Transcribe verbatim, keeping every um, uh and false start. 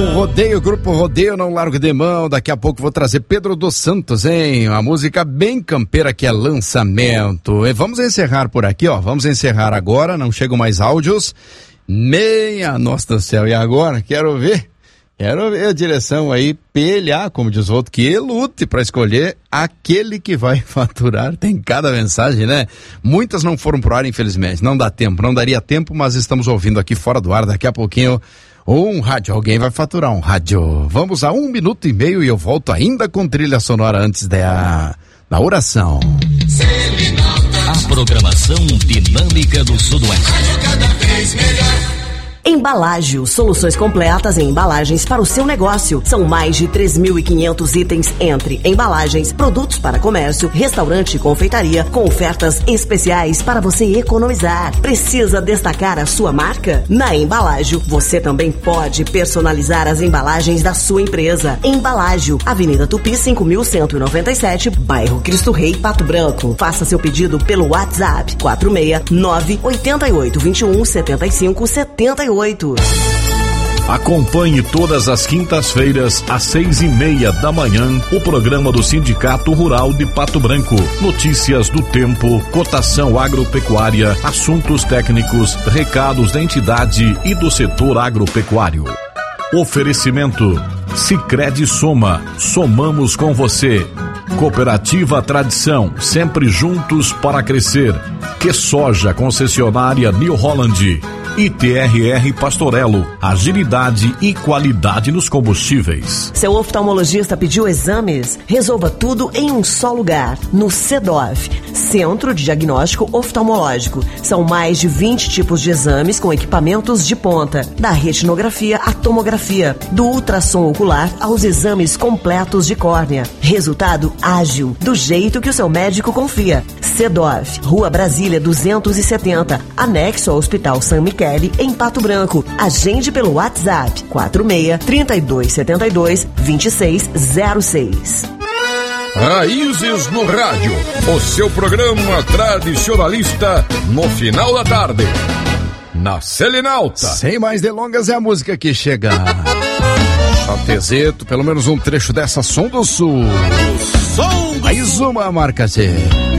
Rodeio, Grupo Rodeio, não largo de mão. Daqui a pouco vou trazer Pedro dos Santos, hein? Uma música bem campeira que é lançamento. E vamos encerrar por aqui, ó. Vamos encerrar agora, não chegam mais áudios. Meia, nossa do céu, e agora? Quero ver. Quero ver a direção aí, pelhar, como diz o outro, que lute para escolher aquele que vai faturar. Tem cada mensagem, né? Muitas não foram pro ar, infelizmente. Não dá tempo, não daria tempo, mas estamos ouvindo aqui fora do ar. Daqui a pouquinho, um rádio. Alguém vai faturar um rádio. Vamos a um minuto e meio e eu volto ainda com trilha sonora antes da, da oração. A programação dinâmica do Sudoeste. Cada vez melhor. Embalágio, soluções completas em embalagens para o seu negócio. São mais de três mil e quinhentos itens entre embalagens, produtos para comércio, restaurante e confeitaria, com ofertas especiais para você economizar. Precisa destacar a sua marca? Na Embalágio, você também pode personalizar as embalagens da sua empresa. Embalágio, Avenida Tupi cinco mil cento e noventa e sete, bairro Cristo Rei, Pato Branco. Faça seu pedido pelo WhatsApp quatro seis nove oito oito dois um sete cinco sete oito. Acompanhe todas as quintas-feiras, às seis e meia da manhã, o programa do Sindicato Rural de Pato Branco. Notícias do tempo, cotação agropecuária, assuntos técnicos, recados da entidade e do setor agropecuário. Oferecimento: Sicredi Soma, somamos com você. Cooperativa Tradição, sempre juntos para crescer. Que Soja, concessionária New Holland. I T R R Pastorello, agilidade e qualidade nos combustíveis. Seu oftalmologista pediu exames? Resolva tudo em um só lugar, no CEDOF, Centro de Diagnóstico Oftalmológico. São mais de vinte tipos de exames com equipamentos de ponta, da retinografia à tomografia, do ultrassom ocular aos exames completos de córnea. Resultado ágil, do jeito que o seu médico confia. CEDOF, Rua Brasília duzentos e setenta, anexo ao Hospital São Miquel, em Pato Branco. Agende pelo WhatsApp quatro seis, três dois sete dois, dois seis zero seis. Raízes no Rádio, o seu programa tradicionalista no final da tarde, na Selinalta. Sem mais delongas, é a música que chega. Chatezeto, pelo menos um trecho dessa Som do Sul. Som do Mais uma marca Z.